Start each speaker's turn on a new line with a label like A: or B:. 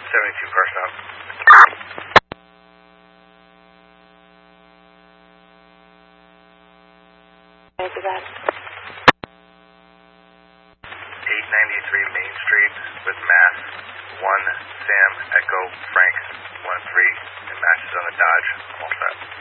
A: 72 car stop.
B: After that.
A: 893 Main Street with Mass.